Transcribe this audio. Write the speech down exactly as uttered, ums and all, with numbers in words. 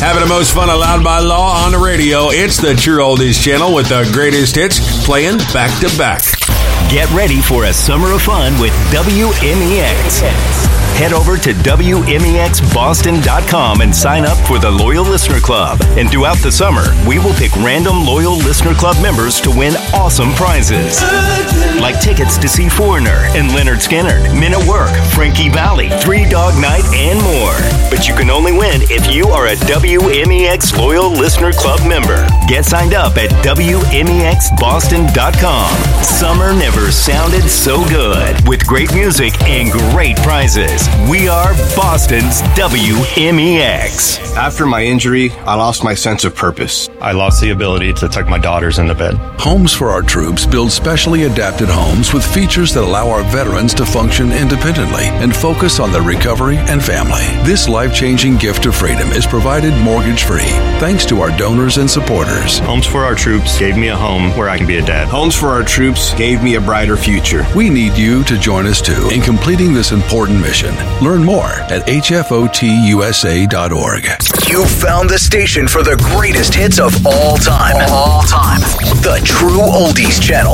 Having the most fun allowed by law on the radio. It's the True Oldies channel with the greatest hits playing back to back. Get ready for a summer of fun with W M E X. Head over to W M E X Boston dot com and sign up for the Loyal Listener Club. And throughout the summer, we will pick random Loyal Listener Club members to win awesome prizes. Like tickets to see Foreigner and Leonard Skinner, Men at Work, Frankie Valli, Three Dog Night, and more. But you can only win if you are a W M E X Loyal Listener Club member. Get signed up at W M E X Boston dot com. Summer never sounded so good. With great music and great prizes. We are Boston's W M E X. After my injury, I lost my sense of purpose. I lost the ability to tuck my daughters into bed. Homes for Our Troops build specially adapted homes with features that allow our veterans to function independently and focus on their recovery and family. This life-changing gift of freedom is provided mortgage-free thanks to our donors and supporters. Homes for Our Troops gave me a home where I can be a dad. Homes for Our Troops gave me a brighter future. We need you to join us too in completing this important mission. Learn more at H F O T U S A dot org. You found the station for the greatest hits of all time. All time. The True Oldies Channel.